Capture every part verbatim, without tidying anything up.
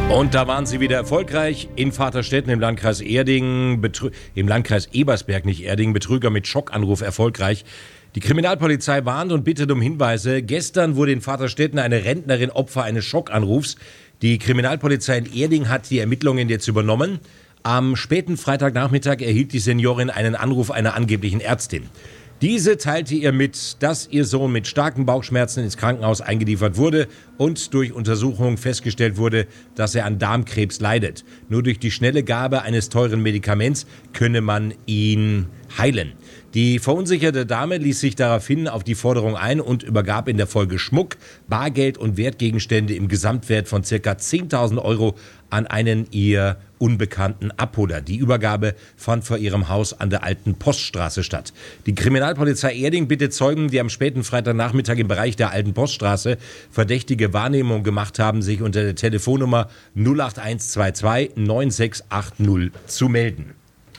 Und da waren sie wieder erfolgreich in Vaterstetten im Landkreis Erding, Betrü- im Landkreis Ebersberg, nicht Erding, Betrüger mit Schockanruf erfolgreich. Die Kriminalpolizei warnt und bittet um Hinweise. Gestern wurde in Vaterstetten eine Rentnerin Opfer eines Schockanrufs. Die Kriminalpolizei in Erding hat die Ermittlungen jetzt übernommen. Am späten Freitagnachmittag erhielt die Seniorin einen Anruf einer angeblichen Ärztin. Diese teilte ihr mit, dass ihr Sohn mit starken Bauchschmerzen ins Krankenhaus eingeliefert wurde und durch Untersuchungen festgestellt wurde, dass er an Darmkrebs leidet. Nur durch die schnelle Gabe eines teuren Medikaments könne man ihn heilen. Die verunsicherte Dame ließ sich daraufhin auf die Forderung ein und übergab in der Folge Schmuck, Bargeld und Wertgegenstände im Gesamtwert von ca. zehntausend Euro an einen ihr unbekannten Abholer. Die Übergabe fand vor ihrem Haus an der Alten Poststraße statt. Die Kriminalpolizei Erding bittet Zeugen, die am späten Freitagnachmittag im Bereich der Alten Poststraße verdächtige Wahrnehmungen gemacht haben, sich unter der Telefonnummer null acht eins zwei zwei neun sechs acht null zu melden.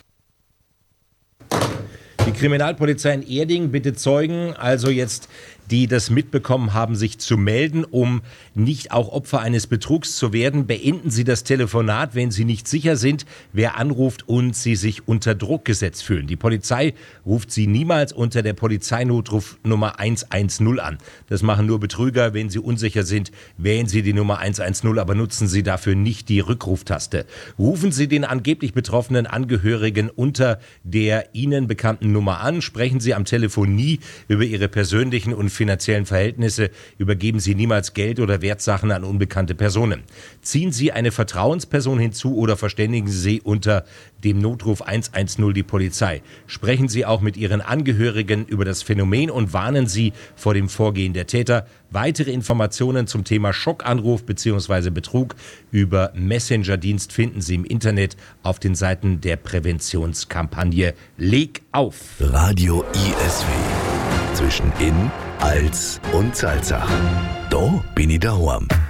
Die Kriminalpolizei in Erding bittet Zeugen, also jetzt, die das mitbekommen haben, sich zu melden, um nicht auch Opfer eines Betrugs zu werden. Beenden Sie das Telefonat, wenn Sie nicht sicher sind, wer anruft und Sie sich unter Druck gesetzt fühlen. Die Polizei ruft Sie niemals unter der Polizeinotruf Nummer eins eins null an. Das machen nur Betrüger. Wenn Sie unsicher sind, wählen Sie die Nummer eins eins null, aber nutzen Sie dafür nicht die Rückruftaste. Rufen Sie den angeblich betroffenen Angehörigen unter der Ihnen bekannten Nummer an. Sprechen Sie am Telefon nie über Ihre persönlichen und finanziellen Verhältnisse, übergeben Sie niemals Geld oder Wertsachen an unbekannte Personen. Ziehen Sie eine Vertrauensperson hinzu oder verständigen Sie unter dem Notruf eins eins null die Polizei. Sprechen Sie auch mit Ihren Angehörigen über das Phänomen und warnen Sie vor dem Vorgehen der Täter. Weitere Informationen zum Thema Schockanruf bzw. Betrug über Messenger-Dienst finden Sie im Internet auf den Seiten der Präventionskampagne Leg auf. Radio I S W. Zwischen In, Als und Salzach. Da bin ich daheim.